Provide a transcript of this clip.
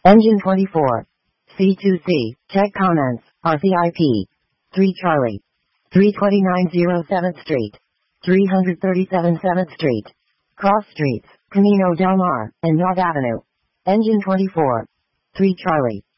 Engine 24. C2C, check comments, RCIP. 3 Charlie. 329 07th Street. 337 7th Street. Cross Streets, Camino Del Mar, and North Avenue. Engine 24. 3 Charlie.